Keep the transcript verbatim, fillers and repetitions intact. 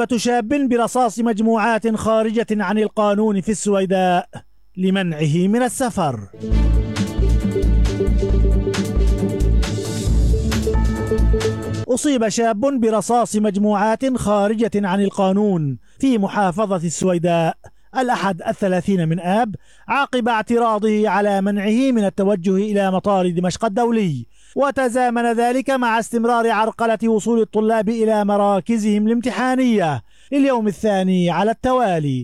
شاب برصاص مجموعات خارجة عن القانون في السويداء لمنعه من السفر. أصيب شاب برصاص مجموعات خارجة عن القانون في محافظة السويداء الأحد الثلاثين من آب عقب اعتراضه على منعه من التوجه إلى مطار دمشق الدولي، وتزامن ذلك مع استمرار عرقلة وصول الطلاب إلى مراكزهم الامتحانية لليوم الثاني على التوالي.